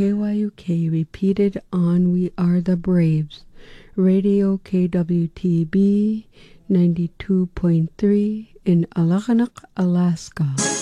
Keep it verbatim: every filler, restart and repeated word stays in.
K Y U K repeated on We Are the Braves, Radio K W T B ninety-two point three in Alakanak, Alaska.